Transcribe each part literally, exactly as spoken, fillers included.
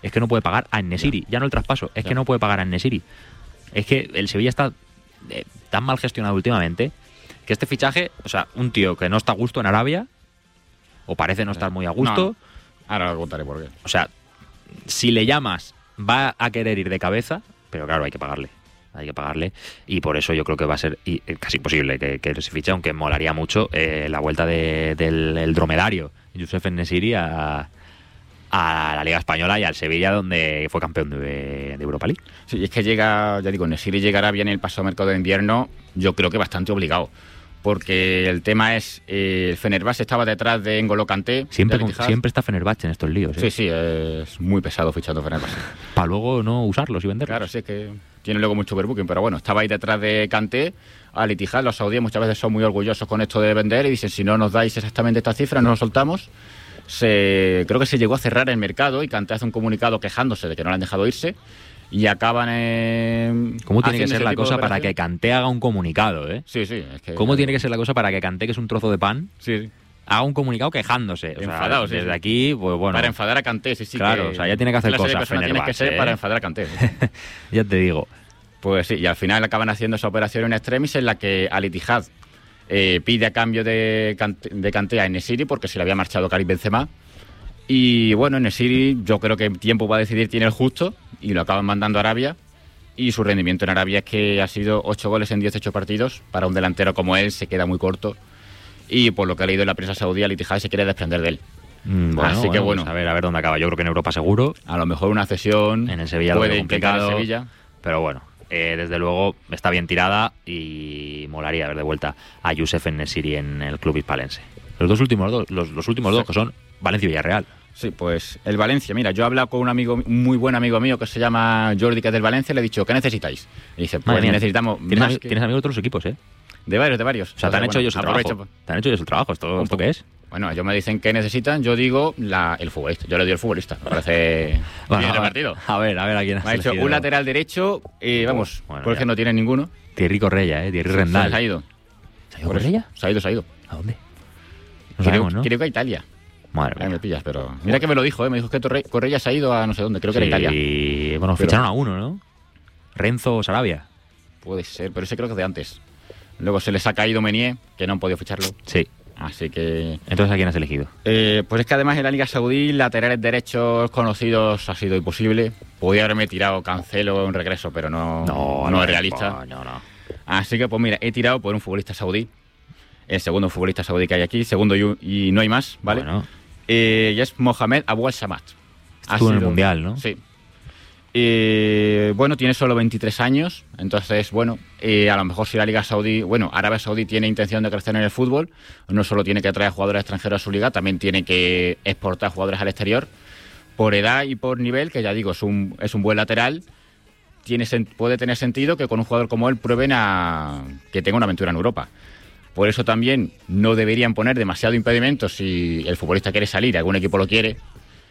es que no puede pagar a En-Nesyri, ya no el traspaso, es ya. que no puede pagar a En-Nesyri. Es que el Sevilla está eh, tan mal gestionado últimamente que este fichaje, o sea, un tío que no está a gusto en Arabia, o parece no estar muy a gusto, No, ahora lo contaré por qué. o sea, si le llamas va a querer ir de cabeza, pero claro, hay que pagarle. Hay que pagarle y por eso yo creo que va a ser y, eh, casi imposible que, que se fiche, aunque molaría mucho eh, la vuelta de, del el dromedario Youssef En-Nesyri a, a la Liga Española y al Sevilla, donde fue campeón de, de Europa League. Sí, es que llega, ya digo, En-Nesyri llegará bien el pasado mercado de invierno, yo creo que bastante obligado. Porque el tema es, eh, el Fenerbahce estaba detrás de N'Golo Kanté. Siempre, de con, siempre está Fenerbahce en estos líos. ¿eh? Sí, sí, es muy pesado fichando Fenerbahce. Para luego no usarlos y venderlos. Claro, sí, es que tiene luego mucho overbooking, pero bueno, estaba ahí detrás de Kanté. Al Ittihad, los saudíes muchas veces son muy orgullosos con esto de vender y dicen, si no nos dais exactamente esta cifra, no nos soltamos. Se, creo que se llegó a cerrar el mercado y Kanté hace un comunicado quejándose de que no le han dejado irse. Y acaban en... ¿Cómo tiene que ser la cosa para que Kanté haga un comunicado, eh? Sí, sí. Es que, ¿Cómo tiene que ser la cosa para que Kanté, que es un trozo de pan, sí, sí. haga un comunicado quejándose? O sea, Enfadado, sí, desde sí. aquí, pues bueno... Para enfadar a Kanté, sí, sí. Claro, que, o sea, ya tiene que hacer clase de cosas, persona tienes que ser Fenerbahce, para ¿eh? enfadar a Kanté. Ya te digo. Pues sí, y al final acaban haciendo esa operación en extremis en la que Al Ittihad eh, pide a cambio de Kanté, de Kanté a En-Nesyri porque se le había marchado Karim Benzema. Y bueno, En-Nesyri yo creo que el tiempo va a decidir tiene el justo y lo acaban mandando a Arabia. Y su rendimiento en Arabia es que ha sido ocho goles en dieciocho partidos. Para un delantero como él se queda muy corto. Y por lo que he leído en la prensa saudí, Al Ittihad se quiere desprender de él. Mm, bueno, Así que bueno. Pues a ver, a ver dónde acaba. Yo creo que en Europa seguro. A lo mejor una cesión En el Sevilla lo puede veo implicar complicado. en Sevilla. Pero bueno, eh, desde luego está bien tirada y molaría ver de vuelta a Youssef En-Nesyri en el club hispalense. Los dos últimos dos, los, los últimos Sí. dos que son Valencia y Villarreal. Sí, pues el Valencia. Mira, yo he hablado con un amigo, un muy buen amigo mío que se llama Jordi, que es del Valencia, y le he dicho, ¿qué necesitáis? Y dice, pues Madre mía, necesitamos ¿Tienes, más ami- que- ¿Tienes amigos de otros equipos, eh? De varios, de varios. O sea, te han Entonces, hecho bueno, ellos el aprovecho, trabajo. Te han hecho ellos el trabajo. ¿Esto, ¿esto qué es? Bueno, ellos me dicen qué necesitan, yo digo la, el futbolista. Yo le doy el futbolista. Me parece Bueno, bien a ver, repartido. A ver, a ver a quién has Me ha hecho elegido. un lateral derecho, eh, vamos, Bueno, porque ya. no tiene ninguno. Thierry Correia, eh. Thierry Se Rendal. ha ido. ¿Se ha ido Por eso. Correia? Se ha ido, se ha ido. ¿A dónde? No Creo, sabemos, ¿no? creo que a Italia. Madre Ahí mía. me pillas, pero... Mira que me lo dijo, ¿eh? Me dijo que Torre- Correia se ha ido a no sé dónde, creo que era Italia. Y bueno, Pero- ficharon a uno, ¿no? Renzo Sarabia. Puede ser, pero ese creo que es de antes. Luego se les ha caído Menier, que no han podido ficharlo. Sí. Así que... Entonces, ¿a quién has elegido? Eh, pues es que además en la Liga Saudí, laterales derechos conocidos ha sido imposible. Podía haberme tirado Cancelo en regreso, pero no, no, es realista. No, no. Así que, pues mira, he tirado por un futbolista saudí. El segundo futbolista saudí que hay aquí. Segundo y, y no hay más, ¿vale? Bueno, Eh, y es Mohamed Abu Al-Shamat. Ha estuvo en el sido- Mundial, ¿no? Sí. Eh, bueno, tiene solo veintitrés años, entonces, bueno, eh, a lo mejor si la Liga Saudí, bueno, Arabia Saudí tiene intención de crecer en el fútbol, no solo tiene que traer jugadores extranjeros a su liga, también tiene que exportar jugadores al exterior. Por edad y por nivel, que ya digo, es un, es un buen lateral, tiene, sen- puede tener sentido que con un jugador como él prueben a que tenga una aventura en Europa. Por eso también no deberían poner demasiado impedimento si el futbolista quiere salir, algún equipo lo quiere.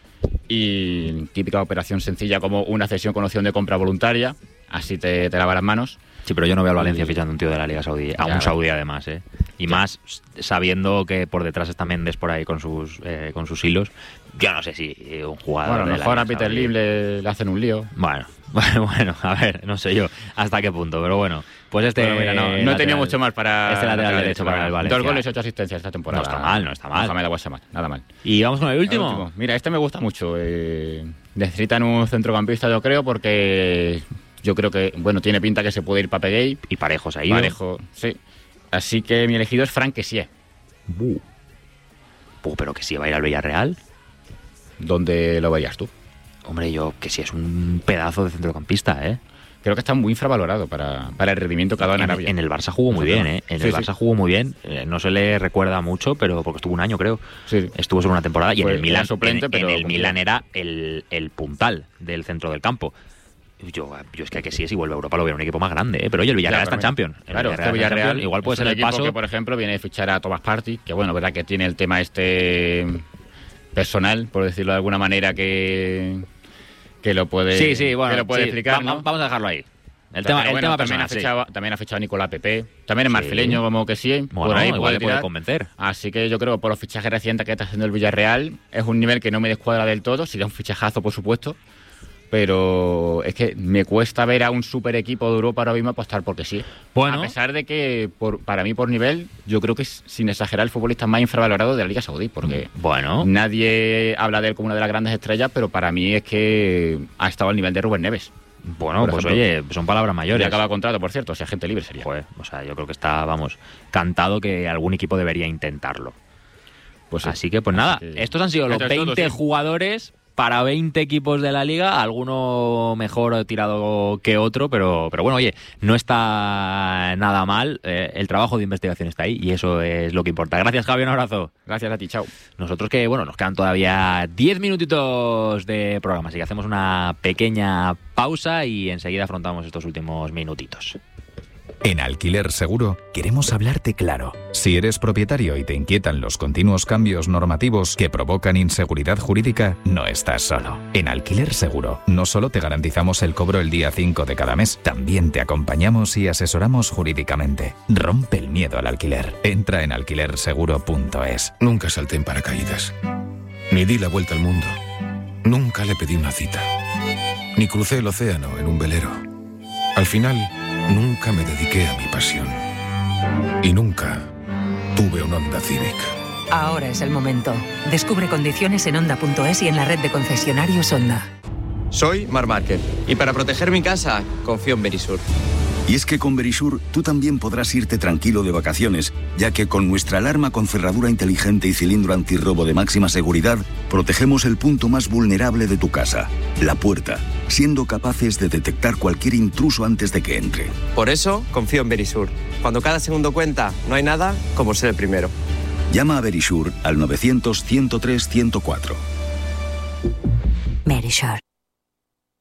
Y típica operación sencilla como una cesión con opción de compra voluntaria, así te, te lava las manos. Sí, pero yo no veo al Valencia Y- fichando un tío de la Liga Saudí, a Ya. un saudí además, ¿eh? Y más sabiendo que por detrás está Méndez por ahí con sus eh, con sus hilos. Yo no sé si eh, un jugador. Bueno, a lo de la mejor a Liga Peter Saudí- Lim le, le hacen un lío. Bueno, bueno, bueno, a ver, no sé yo hasta qué punto, pero bueno, pues este. Bueno, mira, no, no he lateral- tenido mucho más para Este lateral derecho para el Valencia. Dos goles y ocho asistencias esta temporada. No está mal, no está mal. Mohamed Abu Al-Shamat, nada mal. Y vamos con el El último. último. Mira, este me gusta mucho. eh, necesitan un centrocampista, yo creo, porque yo creo que, bueno, tiene pinta que se puede ir Papegay. Y Parejos ahí. Parejo, sí. Así que mi elegido es Frank Kessie. Uh. Uh, pero que si va a ir al Villarreal. ¿Dónde lo verías tú? Hombre, yo que si es un pedazo de centrocampista, ¿eh? Creo que está muy infravalorado para, para el rendimiento que ha dado en, En, Arabia. en el Barça jugó muy Sí, bien, sí. ¿eh? En Sí, el sí. Barça jugó muy bien. Eh, no se le recuerda mucho, pero porque estuvo un año, creo. Sí. Estuvo solo una temporada y Fue- en el Milan, era suplente, en, pero en el cumplía. Milan era el, el puntal del centro del campo. Yo, yo es que, que sí, si vuelve a Europa lo veo un equipo más grande, ¿eh? Pero oye, el Villarreal Ya, está en pero Champions. El Claro, Villarreal este está en Villarreal Champions. Igual puede es ser un el equipo paso. que, por ejemplo, viene a fichar a Thomas Partey, que bueno, verdad que tiene el tema este personal, por decirlo de alguna manera, que, que lo puede, Sí, sí, bueno, que lo puede sí, explicar, va- ¿no? vamos a dejarlo ahí. El Pero tema, el bueno, tema también, personal, ha sí. fichado, también ha fichado a Nicolás Pepe, también es Sí. marfileño como que sí, Bueno, por ahí igual puede le puede tirar. convencer. Así que yo creo que por los fichajes recientes que está haciendo el Villarreal es un nivel que no me descuadra del todo, sería un fichajazo por supuesto, pero es que me cuesta ver a un super equipo de Europa ahora mismo apostar porque sí. Bueno. A pesar de que, por, para mí, por nivel, yo creo que es, sin exagerar, el futbolista más infravalorado de la Liga Saudí, porque bueno. nadie habla de él como una de las grandes estrellas, pero para mí es que ha estado al nivel de Rubén Neves. Bueno, pues ejemplo, oye, son palabras mayores. Ya acaba contrato, por cierto, o sea, gente libre sería. Joder, o sea, yo creo que está, vamos, cantado que algún equipo debería intentarlo. Pues sí. Así que, pues nada, que... estos han sido los veinte todo, sí. jugadores para veinte equipos de la Liga, alguno mejor tirado que otro, pero, pero bueno, oye, no está nada mal, eh, el trabajo de investigación está ahí y eso es lo que importa. Gracias, Javi, un abrazo. Gracias a ti, chao. Nosotros que, bueno, nos quedan todavía diez minutitos de programa, así que hacemos una pequeña pausa y enseguida afrontamos estos últimos minutitos. En Alquiler Seguro queremos hablarte claro. Si eres propietario y te inquietan los continuos cambios normativos que provocan inseguridad jurídica, no estás solo. En Alquiler Seguro no solo te garantizamos el cobro el día cinco de cada mes, también te acompañamos y asesoramos jurídicamente. Rompe el miedo al alquiler. Entra en alquiler seguro punto es. Nunca salté en paracaídas. Ni di la vuelta al mundo. Nunca le pedí una cita. Ni crucé el océano en un velero. Al final, nunca me dediqué a mi pasión. Y nunca tuve un Honda Civic. Ahora es el momento. Descubre condiciones en Honda punto es y en la red de concesionarios Honda. Soy Marc Márquez y para proteger mi casa confío en Verisur. Y es que con Verisur tú también podrás irte tranquilo de vacaciones, ya que con nuestra alarma con cerradura inteligente y cilindro antirrobo de máxima seguridad, protegemos el punto más vulnerable de tu casa, la puerta, siendo capaces de detectar cualquier intruso antes de que entre. Por eso confío en Verisur. Cuando cada segundo cuenta, no hay nada como ser el primero. Llama a Verisur al novecientos, ciento tres, ciento cuatro. Verisur.